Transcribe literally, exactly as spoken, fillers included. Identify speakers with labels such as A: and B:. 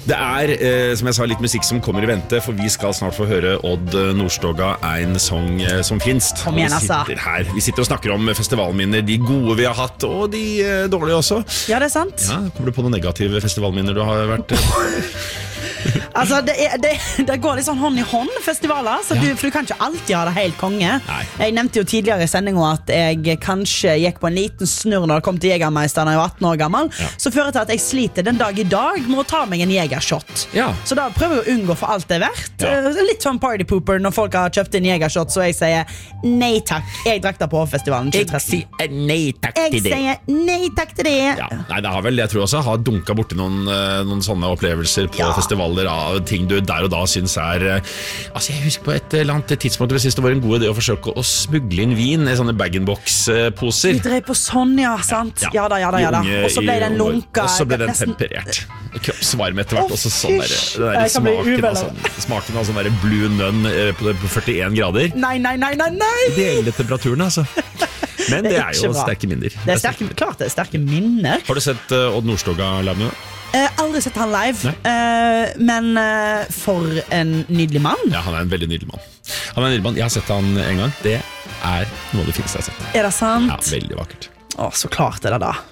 A: Det er, eh, som jeg sa, litt musikk som kommer i vente, for vi skal snart få høre Odd Nordstoga, en sang eh, som finnes.
B: Kom igjen, altså.
A: Vi sitter her, vi sitter og snakker om festivalminner, de gode vi har hatt, og de eh, dårlige også.
B: Ja, det er sant.
A: Ja, kommer du på noen negative festivalminner du har vært...
B: Altså, det, er, det, det går litt sånn hånd i hånd festivaler, så
A: Ja.
B: du, for du kan ikke alltid ha det helt konge.
A: Nei.
B: Jeg nevnte jo tidligere i sendingen at jeg kanskje gikk på en liten snurr når det kom til Jegermeister når jeg var atten år gammel,
A: Ja.
B: så fører til at jeg sliter den dag i dag med å ta meg en Jegershot.
A: Ja.
B: Så da prøver jeg å unngå for alt det er verdt.
A: Ja.
B: Eh, Litt sånn partypooper når folk har kjøpt inn Jegershot, så jeg sier nei takk. Jeg drakk det på festivalen tjue tretten.
A: sier nei takk
B: Jeg sier nei takk til det.
A: Ja, nei, det har vel, jeg tror også jeg har dunket borti noen, eh, noen sånne opplevelser på
B: Ja.
A: festivaler av ting du der og da synes er eh, altså jeg husker på et eller annet tidspunkt hvor jeg synes det var en god idé å forsøke å smugle inn vin i sånne bag-in-box-poser.
B: Vi drev på sånn, ja, sant? Ja, da, ja da, ja da.
A: I unge-
B: Og så ble
A: i
B: den
A: unge år.
B: lunka.
A: Og så ble den
B: nesten-
A: temperert. Kroppsvarme etter hvert.
B: Å,
A: Og så sånn der,
B: fysj.
A: den der
B: Jeg kan bli
A: smaken,
B: uvel
A: av
B: av
A: sånn, smaken av sånn der blue nun eh, på, på førtien grader.
B: Nei, nei, nei, nei, nei.
A: Ideelle temperaturen, altså. Men det
B: Det er
A: er
B: ikke
A: jo
B: bra.
A: sterke minner.
B: Det er sterke, klart det er sterke minner.
A: Har du sett uh, Odd Nordstoga live nå?
B: Eh, aldri sett han live, eh, men eh, for en nydelig mann.
A: Ja, han er en veldig nydelig mann. Han er en nydelig mann. Jeg har sett han en gang. Det er noe av det fineste jeg har sett.
B: Er det sant?
A: Ja, veldig vakkert.
B: Å, så klart er det da.